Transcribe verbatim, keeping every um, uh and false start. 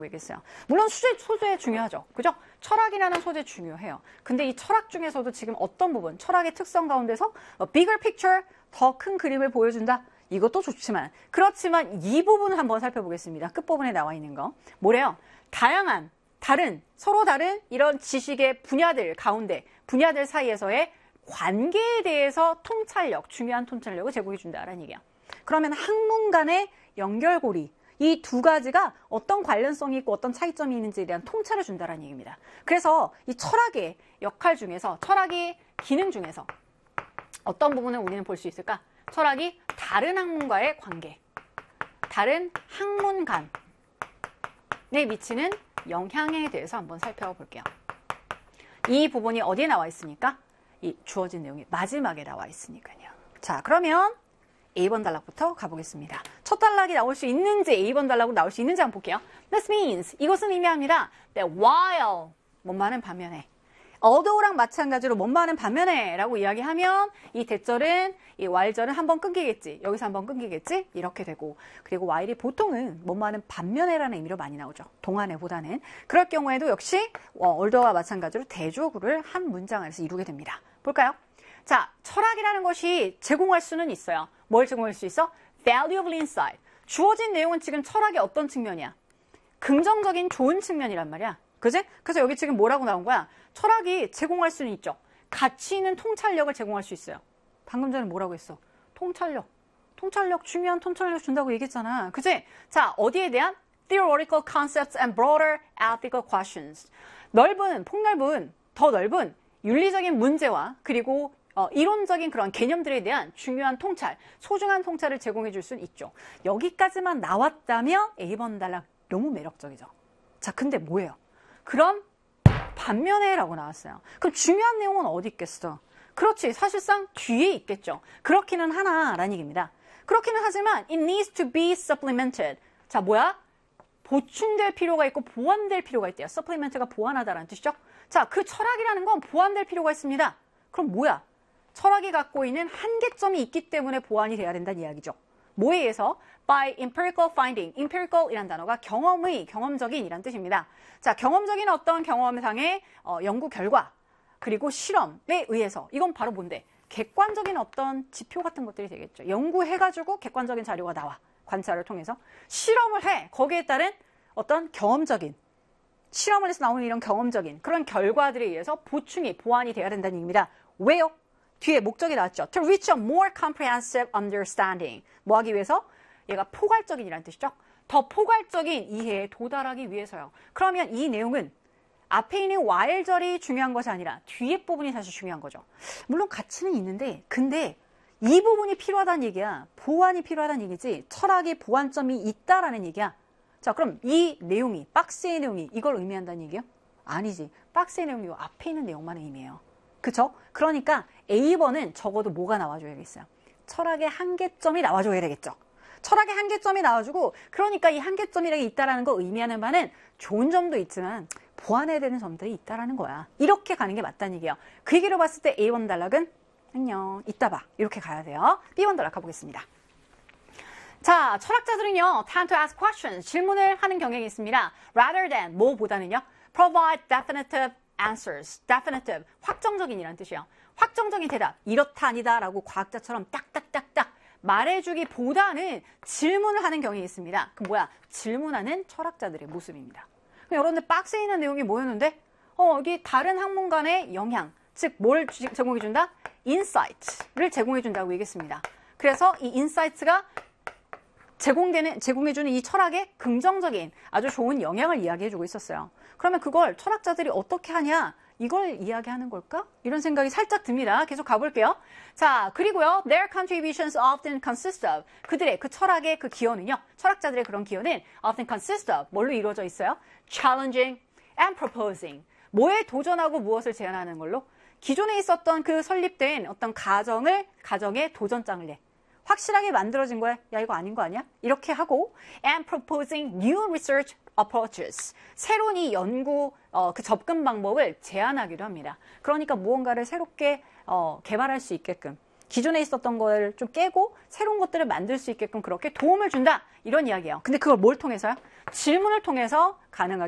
얘기했어요. 물론 소재, 소재 중요하죠. 그죠? 철학이라는 소재 중요해요. 근데 이 철학 중에서도 지금 어떤 부분, 철학의 특성 가운데서 bigger picture, 더 큰 그림을 보여준다. 이것도 좋지만 그렇지만 이 부분을 한번 살펴보겠습니다. 끝부분에 나와 있는 거. 뭐래요? 다양한, 다른, 서로 다른 이런 지식의 분야들 가운데, 분야들 사이에서의 관계에 대해서 통찰력, 중요한 통찰력을 제공해준다라는 얘기야. 그러면 학문 간의 연결고리, 이 두 가지가 어떤 관련성이 있고 어떤 차이점이 있는지에 대한 통찰을 준다는 얘기입니다. 그래서 이 철학의 역할 중에서, 철학의 기능 중에서 어떤 부분을 우리는 볼 수 있을까? 철학이 다른 학문과의 관계, 다른 학문 간에 미치는 영향에 대해서 한번 살펴볼게요. 이 부분이 어디에 나와 있습니까? 이 주어진 내용이 마지막에 나와 있으니까요. 자, 그러면 에이 번 단락부터 가보겠습니다. 첫 단락이 나올 수 있는지, 에이 번 단락으로 나올 수 있는지 한번 볼게요. This means, 이것은 의미합니다. That while, 뭔가는 반면에, although랑 마찬가지로 뭔가는 반면에 라고 이야기하면 이 대절은, 이 while절은 한번 끊기겠지. 여기서 한번 끊기겠지. 이렇게 되고, 그리고 while이 보통은 뭔가는 반면에라는 의미로 많이 나오죠. 동안에보다는. 그럴 경우에도 역시 although와 마찬가지로 대조구를 한 문장 안에서 이루게 됩니다. 볼까요? 자, 철학이라는 것이 제공할 수는 있어요. 뭘 제공할 수 있어? Valuable insight. 주어진 내용은 지금 철학의 어떤 측면이야? 긍정적인 좋은 측면이란 말이야. 그지? 그래서 여기 지금 뭐라고 나온 거야? 철학이 제공할 수는 있죠. 가치 있는 통찰력을 제공할 수 있어요. 방금 전에 뭐라고 했어? 통찰력. 통찰력, 중요한 통찰력 준다고 얘기했잖아. 그지? 자, 어디에 대한? Theoretical concepts and broader ethical questions. 넓은, 폭넓은, 더 넓은 윤리적인 문제와 그리고 어, 이론적인 그런 개념들에 대한 중요한 통찰, 소중한 통찰을 제공해 줄 수는 있죠. 여기까지만 나왔다면 에이 번 단락 너무 매력적이죠. 자, 근데 뭐예요? 그럼 반면에 라고 나왔어요. 그럼 중요한 내용은 어디 있겠어? 그렇지, 사실상 뒤에 있겠죠. 그렇기는 하나라는 얘기입니다. 그렇기는 하지만 it needs to be supplemented. 자, 뭐야? 보충될 필요가 있고 보완될 필요가 있대요. supplement가 보완하다라는 뜻이죠. 자, 그 철학이라는 건 보완될 필요가 있습니다. 그럼 뭐야? 철학이 갖고 있는 한계점이 있기 때문에 보완이 돼야 된다는 이야기죠. 뭐에 의해서? By empirical finding. empirical이란 단어가 경험의, 경험적인 이란 뜻입니다. 자, 경험적인 어떤 경험상의 어, 연구 결과 그리고 실험에 의해서 이건 바로 뭔데? 객관적인 어떤 지표 같은 것들이 되겠죠. 연구해가지고 객관적인 자료가 나와. 관찰을 통해서. 실험을 해. 거기에 따른 어떤 경험적인 실험을 해서 나오는 이런 경험적인 그런 결과들에 의해서 보충이, 보완이 돼야 된다는 얘기입니다. 왜요? 뒤에 목적이 나왔죠. To reach a more comprehensive understanding. 뭐 하기 위해서? 얘가 포괄적인이라는 뜻이죠. 더 포괄적인 이해에 도달하기 위해서요. 그러면 이 내용은 앞에 있는 while절이 중요한 것이 아니라 뒤에 부분이 사실 중요한 거죠. 물론 가치는 있는데 근데 이 부분이 필요하다는 얘기야. 보완이 필요하다는 얘기지. 철학의 보완점이 있다라는 얘기야. 자, 그럼 이 내용이, 박스의 내용이 이걸 의미한다는 얘기예요? 아니지. 박스의 내용이 요 앞에 있는 내용만 의미해요. 그쵸? 그러니까 에이 번은 적어도 뭐가 나와줘야겠어요? 철학의 한계점이 나와줘야 되겠죠. 철학의 한계점이 나와주고 그러니까 이 한계점이라는 게 있다라는 거 의미하는 바는 좋은 점도 있지만 보완해야 되는 점들이 있다라는 거야. 이렇게 가는 게 맞다는 얘기예요. 그 얘기로 봤을 때 에이 번 단락은 안녕, 이따 봐. 이렇게 가야 돼요. 비 번 단락 가보겠습니다. 자, 철학자들은요, time to ask questions, 질문을 하는 경향이 있습니다. rather than, 뭐보다는요, provide definitive answers, definitive, 확정적인이라는 뜻이에요. 확정적인 대답, 이렇다 아니다 라고 과학자처럼 딱딱딱딱 말해주기보다는 질문을 하는 경향이 있습니다. 그 뭐야? 질문하는 철학자들의 모습입니다. 그럼 여러분들 박스에 있는 내용이 뭐였는데? 어, 여기 다른 학문 간의 영향, 즉 뭘 제공해준다? 인사이트를 제공해준다고 얘기했습니다. 그래서 이 인사이트가 제공되는, 제공해주는 이 철학의 긍정적인 아주 좋은 영향을 이야기해주고 있었어요. 그러면 그걸 철학자들이 어떻게 하냐? 이걸 이야기하는 걸까? 이런 생각이 살짝 듭니다. 계속 가볼게요. 자, 그리고요. Their contributions often consist of. 그들의 그 철학의 그 기여는요. 철학자들의 그런 기여는 often consist of. 뭘로 이루어져 있어요? Challenging and proposing. 뭐에 도전하고 무엇을 제안하는 걸로? 기존에 있었던 그 설립된 어떤 가정을, 가정에 도전장을 내. 확실하게 만들어진 거야. 야, 이거 아닌 거 아니야? 이렇게 하고 and proposing new research approaches. 새로운 이 연구 어, 그 접근 방법을 제안하기도 합니다. 그러니까 무언가를 새롭게 어, 개발할 수 있게끔 기존에 있었던 걸 좀 깨고 새로운 것들을 만들 수 있게끔 그렇게 도움을 준다. 이런 이야기예요. 근데 그걸 뭘 통해서요? 질문을 통해서 가능하게